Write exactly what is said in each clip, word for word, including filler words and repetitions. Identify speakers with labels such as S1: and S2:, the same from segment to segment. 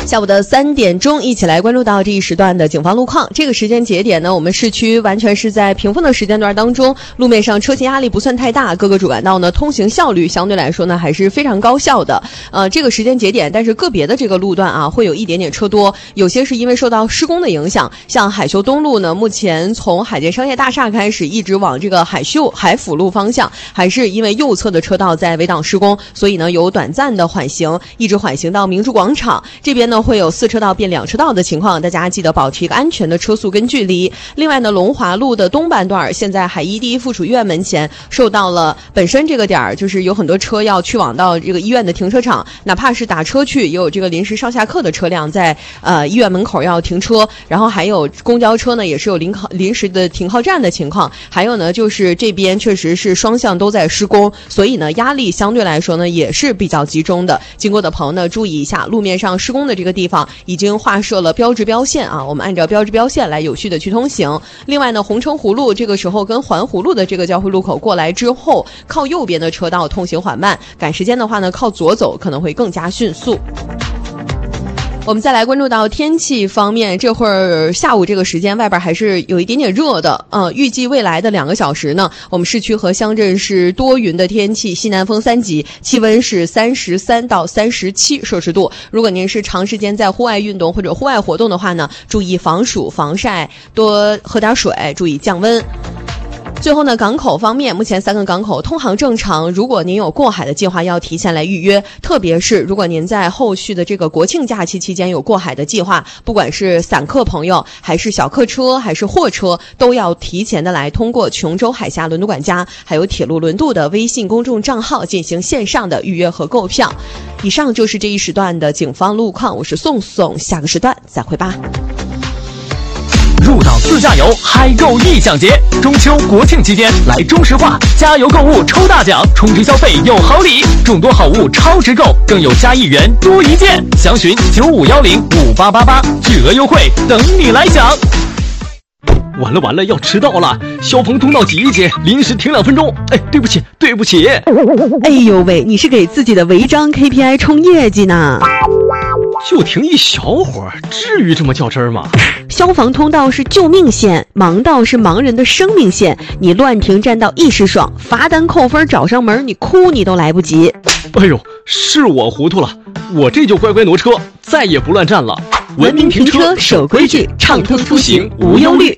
S1: 下午的三点钟，一起来关注到这一时段的警方路况。这个时间节点呢，我们市区完全是在平峰的时间段当中，路面上车行压力不算太大，各个主干道呢通行效率相对来说呢还是非常高效的。呃，这个时间节点，但是个别的这个路段啊会有一点点车多，有些是因为受到施工的影响。像海秀东路呢，目前从海建商业大厦开始一直往这个海秀海辅路方向，还是因为右侧的车道在围挡施工，所以呢有短暂的缓行，一直缓行到明珠广场这边呢。会有四车道变两车道的情况，大家记得保持一个安全的车速跟距离。另外呢，龙华路的东半段，现在海医第一附属医院门前受到了本身这个点儿，就是有很多车要去往到这个医院的停车场，哪怕是打车去，也有这个临时上下客的车辆在呃医院门口要停车，然后还有公交车呢，也是有临靠临时的停靠站的情况。还有呢，就是这边确实是双向都在施工，所以呢压力相对来说呢也是比较集中的。经过的朋友呢注意一下，路面上施工的这个地方已经划设了标志标线啊，我们按照标志标线来有序的去通行。另外呢，红城湖路这个时候跟环湖路的这个交汇路口过来之后，靠右边的车道通行缓慢，赶时间的话呢，靠左走可能会更加迅速。我们再来关注到天气方面，这会儿下午这个时间外边还是有一点点热的，呃，预计未来的两个小时呢，我们市区和乡镇是多云的天气，西南风三级，气温是三十三到三十七摄氏度。如果您是长时间在户外运动或者户外活动的话呢，注意防暑防晒，多喝点水，注意降温。最后呢，港口方面，目前三个港口通航正常。如果您有过海的计划，要提前来预约。特别是如果您在后续的这个国庆假期期间有过海的计划，不管是散客朋友，还是小客车，还是货车，都要提前的来通过琼州海峡轮渡管家，还有铁路轮渡的微信公众账号进行线上的预约和购票。以上就是这一时段的警方路况，我是宋宋，下个时段再会吧。
S2: 入岛自驾游嗨购意享节，中秋国庆期间来中石化加油购物抽大奖，充值消费有好礼，众多好物超值购，更有加一元多一件。详询九五幺零五八八八，巨额优惠等你来享。完了完了，要迟到了！消防通道挤一挤，临时停两分钟。哎，对不起，对不起。
S1: 哎呦喂，你是给自己的违章 K P I 冲业绩呢？
S2: 就停一小会儿，至于这么较真吗？
S1: 消防通道是救命线，盲道是盲人的生命线。你乱停占道一时爽，罚单扣分找上门，你哭你都来不及。
S2: 哎呦，是我糊涂了，我这就乖乖挪车，再也不乱站了。
S1: 文明停车，守规矩，畅通出行无忧虑。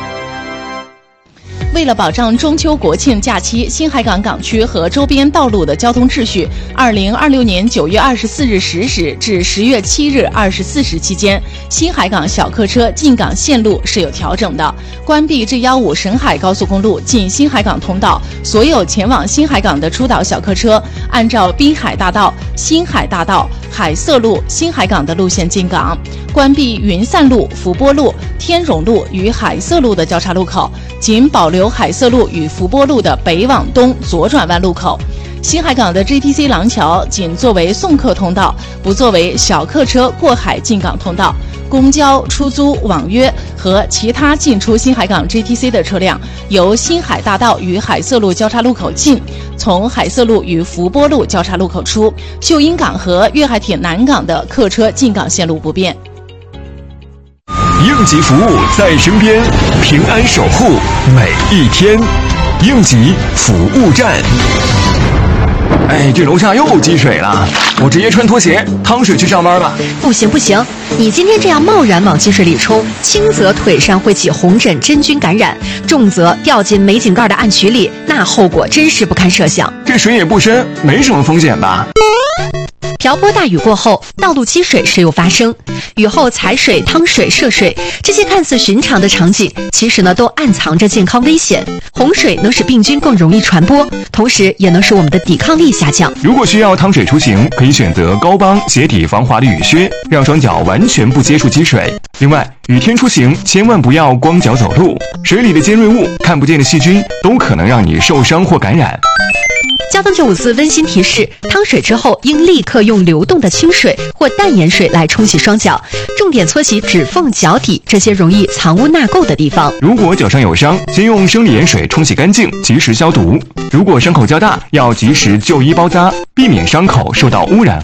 S3: 为了保障中秋国庆假期新海港港区和周边道路的交通秩序，二零二六年九月二十四日十时至十月七日二十四时期间，新海港小客车进港线路是有调整的，关闭 G 一五沈海高速公路进新海港通道，所有前往新海港的出岛小客车按照滨海大道、新海大道、海色路、新海港的路线进港，关闭云散路、福波路、天荣路与海色路的交叉路口，仅保留海色路与福波路的北往东左转弯路口。新海港的 G T C 廊桥仅作为送客通道，不作为小客车过海进港通道。公交、出租、网约和其他进出新海港 G T C 的车辆，由新海大道与海色路交叉路口进，从海色路与福波路交叉路口出。秀英港和粤海铁南港的客车进港线路不变。
S4: 应急服务在身边，平安守护每一天。应急服务站。哎，这楼下又积水了，我直接穿拖鞋趟水去上班吧。
S5: 不行不行，你今天这样贸然往积水里冲，轻则腿上会起红疹真菌感染，重则掉进煤井盖的暗渠里，那后果真是不堪设想。
S4: 这水也不深，没什么风险吧？
S5: 瓢泼大雨过后，道路积水时有发生，雨后踩水、趟水、涉水，这些看似寻常的场景，其实呢都暗藏着健康危险。洪水能使病菌更容易传播，同时也能使我们的抵抗力下降。
S4: 如果需要趟水出行，可以选择高帮鞋底防滑的雨靴，让双脚完全不接触积水。另外，雨天出行千万不要光脚走路，水里的尖锐物、看不见的细菌都可能让你受伤或感染。
S5: 交通九五四温馨提示：趟水之后应立刻用流动的清水或淡盐水来冲洗双脚，重点搓洗指缝、脚底这些容易藏污纳垢的地方。
S4: 如果脚上有伤，先用生理盐水冲洗干净，及时消毒。如果伤口较大，要及时就医包扎，避免伤口受到污染。